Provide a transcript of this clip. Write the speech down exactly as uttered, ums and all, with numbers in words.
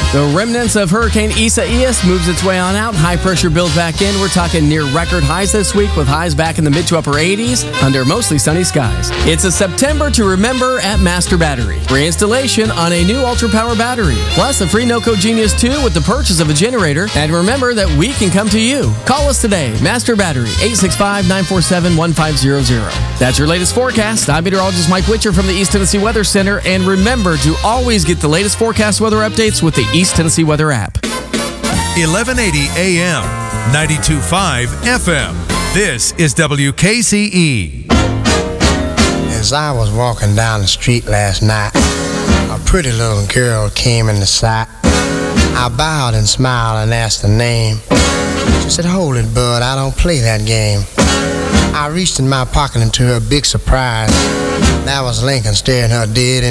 The remnants of Hurricane Isaias moves its way on out. High pressure builds back in. We're talking near record highs this week with highs back in the mid to upper eighties under mostly sunny skies. It's a September to remember at Master Battery. Free installation on a new Ultra Power battery. Plus a free NOCO Genius two with the purchase of a generator. And remember that we can come to you. Call us today. Master Battery, eight six five, nine four seven, one five zero zero. That's your latest forecast. I'm meteorologist Mike Witcher from the East Tennessee Weather Center. And remember to always get the latest forecast weather updates with the East Tennessee Weather app. eleven eighty A M, ninety-two point five F M. This is W K C E. As I was walking down the street last night, a pretty little girl came into sight. I bowed and smiled and asked her name. She said, "Hold it, bud, I don't play that game." I reached in my pocket, and to her big surprise, that was Lincoln staring her dead in